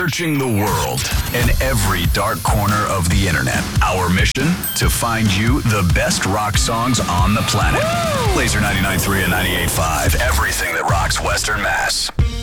Searching the world and every dark corner of the internet. Our mission, to find you the best rock songs on the planet. Woo! Laser 99.3 and 98.5. Everything that rocks Western Mass.